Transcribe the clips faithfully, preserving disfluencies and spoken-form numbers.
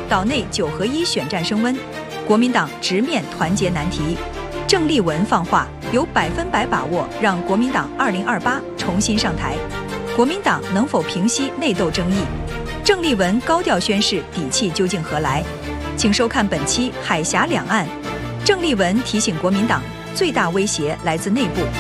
岛内九合一选战升温，国民党直面团结难题。郑丽文放话，有百分百把握让国民党二零二八重新上台。国民党能否平息内斗争议？郑丽文高调宣示底气究竟何来？请收看本期《海峡两岸》。郑丽文提醒国民党，最大威胁来自内部。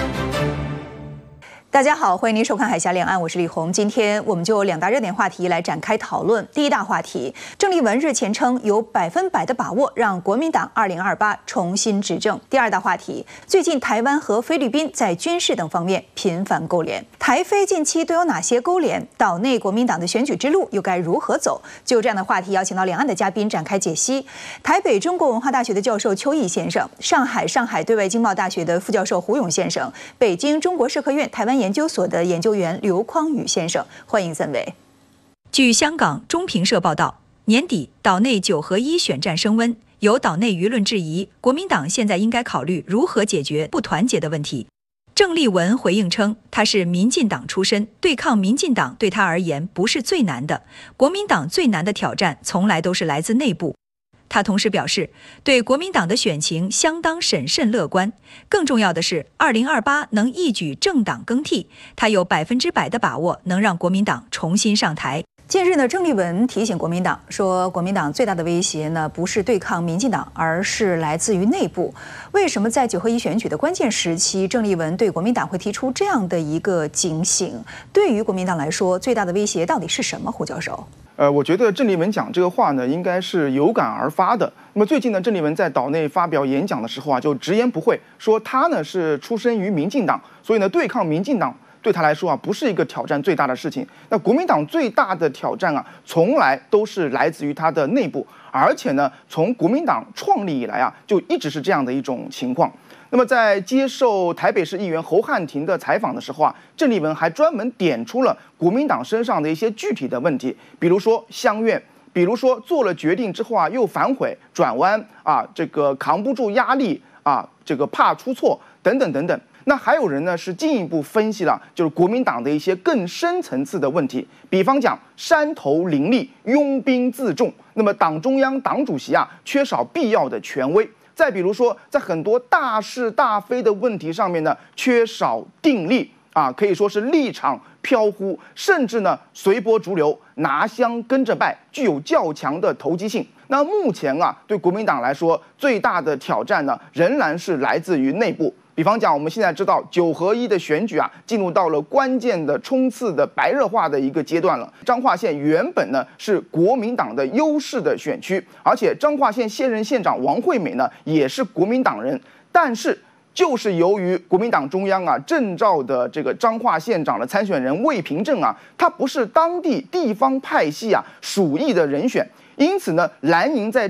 大家好，欢迎您收看《海峡两岸》，我是李红。今天我们就两大热点话题来展开讨论。第一大话题，郑丽文日前称有百分百的把握让国民党二零二八重新执政。第二大话题，最近台湾和菲律宾在军事等方面频繁勾连，台菲近期都有哪些勾连？岛内国民党的选举之路又该如何走？就这样的话题，邀请到两岸的嘉宾展开解析。台北中国文化大学的教授邱毅先生，上海上海对外经贸大学的副教授胡勇先生，北京中国社科院台湾研究所的研究员刘匡宇先生，欢迎三位。据香港中评社报道，年底岛内九合一选战升温，有岛内舆论质疑，国民党现在应该考虑如何解决不团结的问题。郑丽文回应称，他是民进党出身，对抗民进党对他而言不是最难的，国民党最难的挑战从来都是来自内部。他同时表示，对国民党的选情相当审慎乐观，更重要的是二零二八能一举政党更替，他有百分之百的把握能让国民党重新上台。近日呢，郑丽文提醒国民党说，国民党最大的威胁呢不是对抗民进党，而是来自于内部。为什么在九合一选举的关键时期，郑丽文对国民党会提出这样的一个警醒？对于国民党来说，最大的威胁到底是什么？胡教授？ 呃，我觉得郑丽文讲这个话呢，应该是有感而发的。那么最近呢，郑丽文在岛内发表演讲的时候啊，就直言不讳说，他呢是出身于民进党，所以呢，对抗民进党对他来说啊，不是一个挑战最大的事情。那国民党最大的挑战啊，从来都是来自于他的内部，而且呢，从国民党创立以来啊，就一直是这样的一种情况。那么在接受台北市议员侯汉廷的采访的时候啊，郑丽文还专门点出了国民党身上的一些具体的问题，比如说乡愿，比如说做了决定之后啊又反悔转弯啊，这个扛不住压力啊，这个怕出错等等等等。那还有人呢是进一步分析了，就是国民党的一些更深层次的问题，比方讲山头林立、拥兵自重，那么党中央、党主席啊缺少必要的权威。再比如说，在很多大是大非的问题上面呢，缺少定力啊，可以说是立场飘忽，甚至呢随波逐流，拿香跟着拜，具有较强的投机性。那目前啊，对国民党来说，最大的挑战呢，仍然是来自于内部。比方讲，我们现在知道九合一的选举啊，进入到了关键的冲刺的白热化的一个阶段了。彰化县原本呢是国民党的优势的选区，而且彰化县现任县长王惠美呢也是国民党人，但是就是由于国民党中央啊征召的这个彰化县长的参选人魏平正啊，他不是当地地方派系啊属意的人选，因此呢，蓝营在